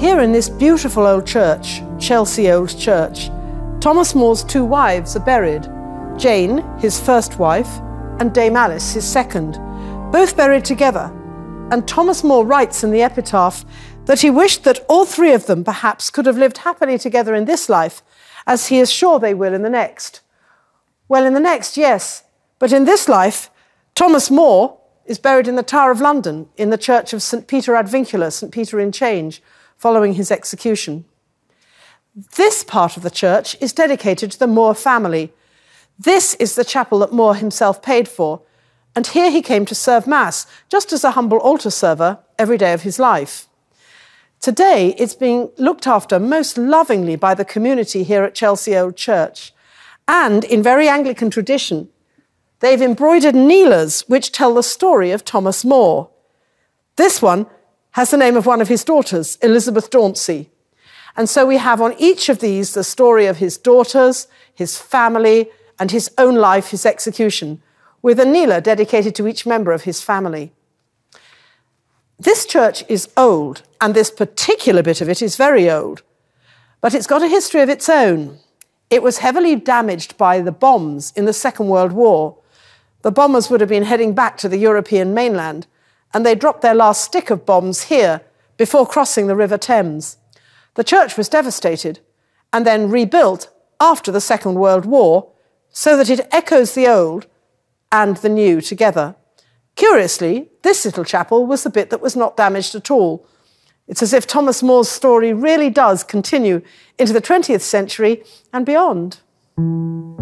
Here in this beautiful old church, Chelsea Old Church, Thomas More's two wives are buried, Jane, his first wife, and Dame Alice, his second, both buried together. And Thomas More writes in the epitaph that he wished that all three of them perhaps could have lived happily together in this life, as he is sure they will in the next. Well, in the next, yes, but in this life, Thomas More is buried in the Tower of London in the church of St. Peter ad Vincula, St. Peter in Change, following his execution. This part of the church is dedicated to the More family. This is the chapel that More himself paid for, and here he came to serve Mass, just as a humble altar server, every day of his life. Today, it's being looked after most lovingly by the community here at Chelsea Old Church, and in very Anglican tradition, they've embroidered kneelers which tell the story of Thomas More. This one has the name of one of his daughters, Elizabeth Dauncey. And so we have on each of these the story of his daughters, his family, and his own life, his execution, with a kneeler dedicated to each member of his family. This church is old, and this particular bit of it is very old, but it's got a history of its own. It was heavily damaged by the bombs in the Second World War. The bombers would have been heading back to the European mainland, and they dropped their last stick of bombs here before crossing the River Thames. The church was devastated and then rebuilt after the Second World War so that it echoes the old and the new together. Curiously, this little chapel was the bit that was not damaged at all. It's as if Thomas More's story really does continue into the 20th century and beyond.